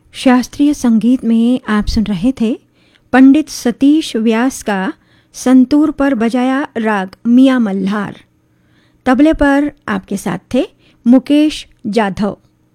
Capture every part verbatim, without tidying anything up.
शास्त्रीय संगीत में आप सुन रहे थे पंडित सतीश व्यास का संतूर पर बजाया राग मियां मल्हार। तबले पर आपके साथ थे मुकेश जाधव।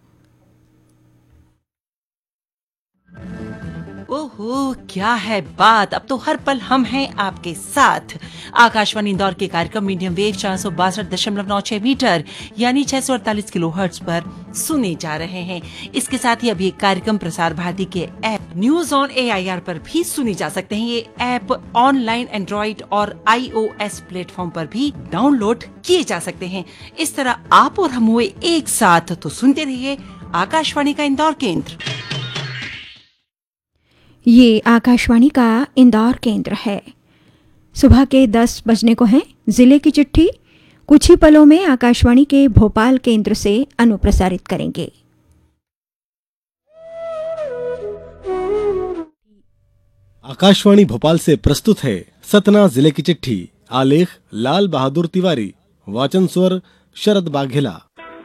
ओहो, क्या है बात। अब तो हर पल हम हैं आपके साथ। आकाशवाणी इंदौर के कार्यक्रम मीडियम वेव चार सौ बासठ दशमलव नौ छह मीटर यानी छह सौ अड़तालीस किलो हर्ट्ज पर सुने जा रहे हैं। इसके साथ ही अभी कार्यक्रम प्रसार भारती के app news on A I R पर भी सुने जा सकते हैं। ये ऐप ऑनलाइन एंड्रॉइड और आई ओ एस प्लेटफॉर्म पर भी डाउनलोड किए जा सकते हैं। इस तरह आप और हम हुए एक साथ, तो सुनते रहिए आकाशवाणी का इंदौर केंद्र। ये आकाशवाणी का इंदौर केंद्र है। सुबह के दस बजने को है जिले की चिट्ठी कुछ ही पलों में आकाशवाणी के भोपाल केंद्र से अनुप्रसारित करेंगे। आकाशवाणी भोपाल से प्रस्तुत है सतना जिले की चिट्ठी। आलेख लाल बहादुर तिवारी, वाचन स्वर शरद बाघेला।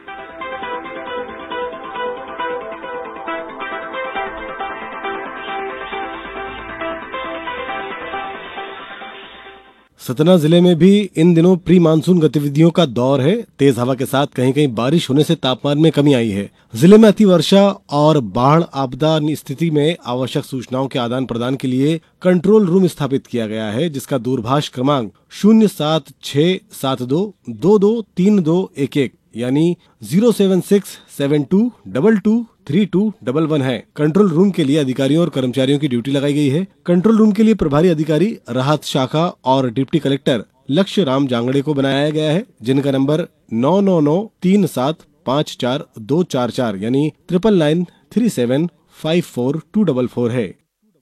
सतना जिले में भी इन दिनों प्री मानसून गतिविधियों का दौर है। तेज हवा के साथ कहीं कहीं बारिश होने से तापमान में कमी आई है। जिले में अति वर्षा और बाढ़ आपदा स्थिति में आवश्यक सूचनाओं के आदान प्रदान के लिए कंट्रोल रूम स्थापित किया गया है, जिसका दूरभाष क्रमांक शून्य सात छह सात दो दो दो तीन दो एक एक यानी zero seven six seven to double two three to double one है। कंट्रोल रूम के लिए अधिकारियों और कर्मचारियों की ड्यूटी लगाई गई है। कंट्रोल रूम के लिए प्रभारी अधिकारी राहत शाखा और डिप्टी कलेक्टर लक्ष्य राम जांगड़े को बनाया गया है, जिनका नंबर नौ नौ नौ तीन सात पाँच चार दो चार चार यानी triple nine three seven five four to double four है।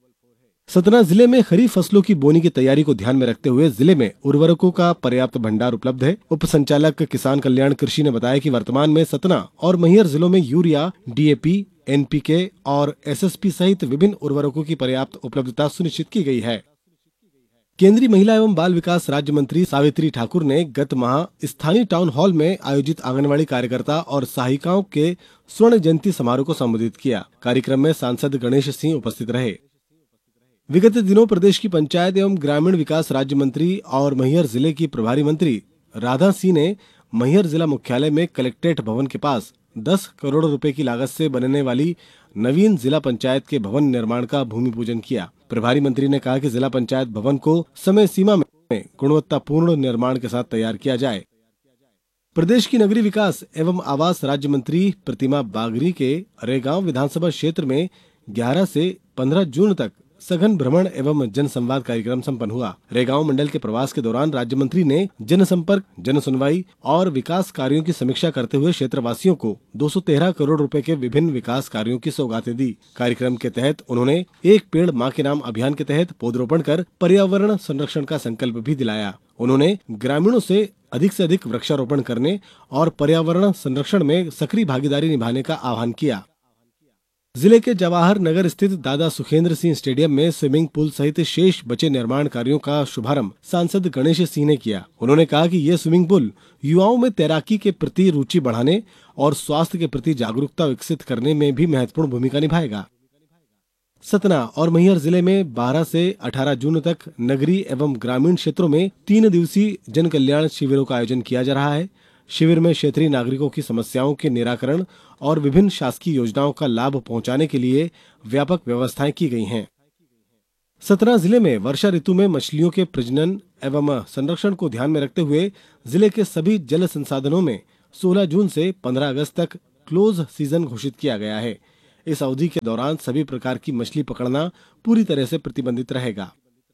सतना जिले में खरीफ फसलों की बोनी की तैयारी को ध्यान में रखते हुए जिले में उर्वरकों का पर्याप्त भंडार उपलब्ध है। उप संचालक किसान कल्याण कृषि ने बताया कि वर्तमान में सतना और मैहर जिलों में urea, D A P, N P के और एस एस पी सहित विभिन्न उर्वरकों की पर्याप्त उपलब्धता सुनिश्चित की गई है। केंद्रीय महिला एवं बाल विकास राज्य मंत्री सावित्री ठाकुर ने गत माह स्थानीय टाउन हॉल में आयोजित आंगनवाड़ी कार्यकर्ता और सहायिकाओं के स्वर्ण जयंती समारोह को संबोधित किया। कार्यक्रम में सांसद गणेश सिंह उपस्थित रहे। विगत दिनों प्रदेश की पंचायत एवं ग्रामीण विकास राज्य मंत्री और मैहर जिले की प्रभारी मंत्री राधा सिंह ने मैहर जिला मुख्यालय में कलेक्ट्रेट भवन के पास दस करोड़ रुपए की लागत से बनने वाली नवीन जिला पंचायत के भवन निर्माण का भूमि पूजन किया। प्रभारी मंत्री ने कहा कि जिला पंचायत भवन को समय सीमा में गुणवत्तापूर्ण निर्माण के साथ तैयार किया जाए। प्रदेश की नगरीय विकास एवं आवास राज्य मंत्री प्रतिमा बागरी के रेगांव विधानसभा क्षेत्र में ग्यारह से पंद्रह जून तक सघन भ्रमण एवं जन संवाद कार्यक्रम संपन्न हुआ। रेगांव मंडल के प्रवास के दौरान राज्य मंत्री ने जन संपर्क, जन सुनवाई और विकास कार्यों की समीक्षा करते हुए क्षेत्रवासियों को दो सौ तेरह करोड़ रुपए के विभिन्न विकास कार्यों की सौगातें दी। कार्यक्रम के तहत उन्होंने एक पेड़ मां के नाम अभियान के तहत पौधरोपण कर पर्यावरण संरक्षण का संकल्प भी दिलाया। उन्होंने ग्रामीणों से अधिक से अधिक वृक्षारोपण करने और पर्यावरण संरक्षण में सक्रिय भागीदारी निभाने का आह्वान किया। जिले के जवाहर नगर स्थित दादा सुखेंद्र सिंह स्टेडियम में स्विमिंग पूल सहित शेष बचे निर्माण कार्यों का शुभारंभ सांसद गणेश सिंह ने किया। उन्होंने कहा कि ये स्विमिंग पूल युवाओं में तैराकी के प्रति रुचि बढ़ाने और स्वास्थ्य के प्रति जागरूकता विकसित करने में भी महत्वपूर्ण भूमिका निभाएगा। सतना और मैहर जिले में बारह से अठारह जून तक नगरीय एवं ग्रामीण क्षेत्रों में तीन दिवसीय जन कल्याण शिविरों का आयोजन किया जा रहा है। शिविर में क्षेत्रीय नागरिकों की समस्याओं के निराकरण और विभिन्न शासकीय योजनाओं का लाभ पहुंचाने के लिए व्यापक व्यवस्थाएं की गई हैं। सतना जिले में वर्षा ऋतु में मछलियों के प्रजनन एवं संरक्षण को ध्यान में रखते हुए जिले के सभी जल संसाधनों में सोलह जून से पंद्रह अगस्त तक क्लोज सीजन घोषित किया गया है। इस अवधि के दौरान सभी प्रकार की मछली पकड़ना पूरी तरह से प्रतिबंधित रहेगा।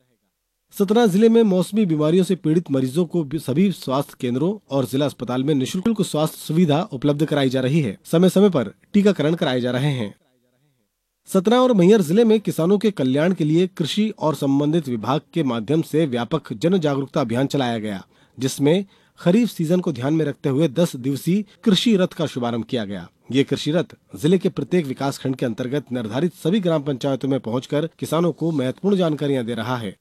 सतना जिले में मौसमी बीमारियों से पीड़ित मरीजों को सभी स्वास्थ्य केंद्रों और जिला अस्पताल में निःशुल्क स्वास्थ्य सुविधा उपलब्ध कराई जा रही है। समय समय पर टीकाकरण कराए जा रहे हैं। सतना और मैहर जिले में किसानों के कल्याण के लिए कृषि और संबंधित विभाग के माध्यम से व्यापक जन जागरूकता अभियान चलाया गया, जिसमें खरीफ सीजन को ध्यान में रखते हुए दस दिवसीय कृषि रथ का शुभारंभ किया गया। ये कृषि रथ जिले के प्रत्येक विकास खंड के अंतर्गत निर्धारित सभी ग्राम पंचायतों में पहुंचकर किसानों को महत्वपूर्ण जानकारियां दे रहा है।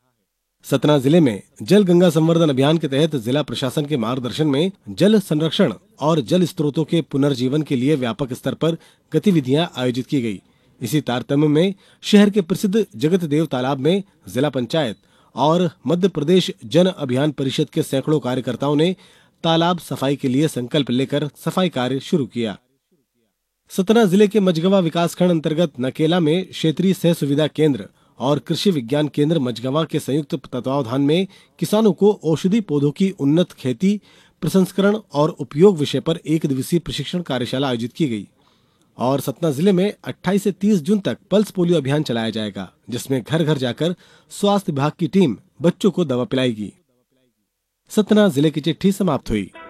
सतना जिले में जल गंगा संवर्धन अभियान के तहत जिला प्रशासन के मार्गदर्शन में जल संरक्षण और जल स्रोतों के पुनर्जीवन के लिए व्यापक स्तर पर गतिविधियां आयोजित की गई। इसी तारतम्य में शहर के प्रसिद्ध जगत देव तालाब में जिला पंचायत और मध्य प्रदेश जन अभियान परिषद के सैकड़ों कार्यकर्ताओं ने तालाब सफाई के लिए संकल्प लेकर सफाई कार्य शुरू किया। सतना जिले के मझगवा विकासखंड अंतर्गत नकेला में क्षेत्रीय सह सुविधा केंद्र और कृषि विज्ञान केंद्र मझगवा के संयुक्त तत्वावधान में किसानों को औषधि पौधों की उन्नत खेती, प्रसंस्करण और उपयोग विषय पर एक दिवसीय प्रशिक्षण कार्यशाला आयोजित की गई। और सतना जिले में अट्ठाईस से तीस जून तक पल्स पोलियो अभियान चलाया जाएगा, जिसमें घर घर जाकर स्वास्थ्य विभाग की टीम बच्चों को दवा पिलाएगी। सतना जिले की चिट्ठी समाप्त हुई।